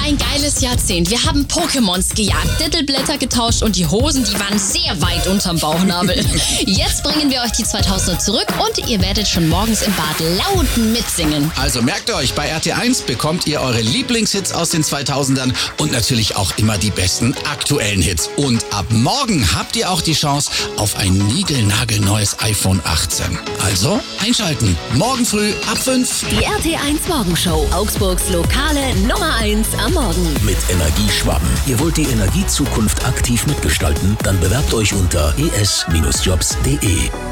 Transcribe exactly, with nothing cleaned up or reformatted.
ein geiles Jahrzehnt. Wir haben Pokémons gejagt, Dittelblätter getauscht und die Hosen, die waren sehr weit unterm Bauchnabel. Jetzt bringen wir euch die zweitausender zurück und ihr werdet schon morgens im Bad laut mitsingen. Also merkt euch, bei R T eins bekommt ihr eure Lieblingshits aus den zweitausendern und natürlich auch immer die besten aktuellen Hits. Und ab morgen habt ihr auch die Chance auf ein niegelnagelneues iPhone achtzehn. Also einschalten. Morgen früh ab fünf. Die R T eins Morgenshow. Augsburgs lokale Nummer eins am Morgen. Mit Energieschwaben. Ihr wollt die Energiezukunft aktiv mitgestalten? Dann bewerbt euch unter e s Bindestrich jobs punkt d e.